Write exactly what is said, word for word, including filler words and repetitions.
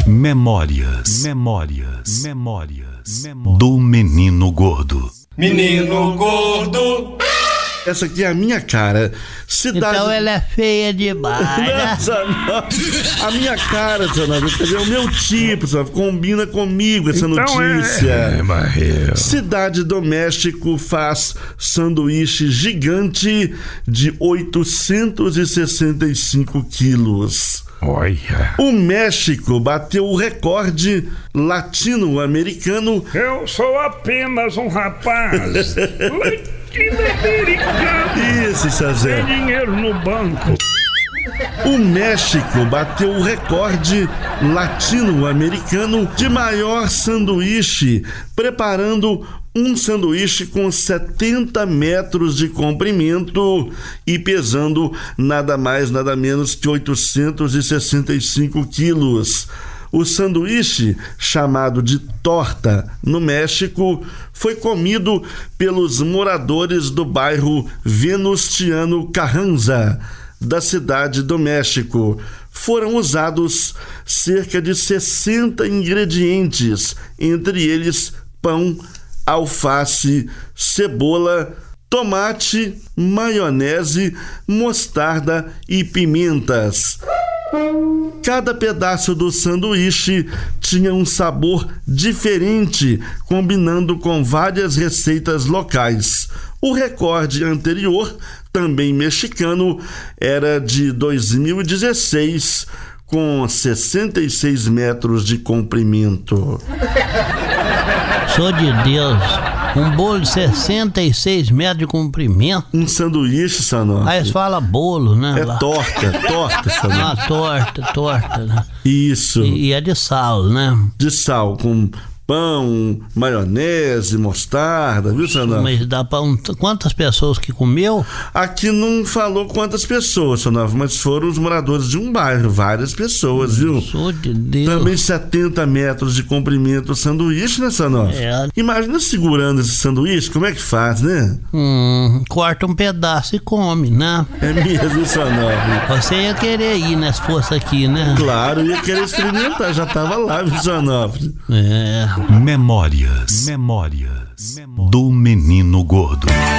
Memórias, memórias, memórias, memórias do menino gordo. Menino gordo. Essa aqui é a minha cara. Cidade... Então ela é feia demais, né? A minha cara, é o meu tipo, sabe? Combina comigo essa então notícia. É, é, Cidade do México faz sanduíche gigante de oitocentos e sessenta e cinco quilos. Olha. O México bateu o recorde latino-americano. Eu sou apenas um rapaz latino-americano. Isso, Cezé. Tem dinheiro no banco. O México bateu o recorde latino-americano de maior sanduíche, preparando um sanduíche com setenta metros de comprimento e pesando nada mais, nada menos que oitocentos e sessenta e cinco quilos. O sanduíche, chamado de torta no México, foi comido pelos moradores do bairro Venustiano Carranza, da cidade do México. Foram usados cerca de sessenta ingredientes, entre eles pão, alface, cebola, tomate, maionese, mostarda e pimentas. Cada pedaço do sanduíche tinha um sabor diferente, combinando com várias receitas locais. O recorde anterior, também mexicano, era de dois mil e dezesseis, com sessenta e seis metros de comprimento. Sou de Deus, um bolo de sessenta e seis metros de comprimento. Um sanduíche, Sanofi. Aí eles falam bolo, né? É lá. torta, torta, Sanofi. Ah, torta, torta, né? Isso. E, e é de sal, né? De sal, com pão, maionese, mostarda, viu, Sanofi? Mas dá pra um... Quantas pessoas que comeu? Aqui não falou quantas pessoas, Sanofi, mas foram os moradores de um bairro, várias pessoas, viu? Sou de Deus. Também setenta metros de comprimento o sanduíche, né, Sanofi? É. Imagina segurando esse sanduíche, como é que faz, né? Hum, corta um pedaço e come, né? É mesmo, Sanofi. Você ia querer ir, né, se fosse aqui, né? Claro, ia querer experimentar, já tava lá, viu, Sanofi? É. Memórias, memórias do menino gordo.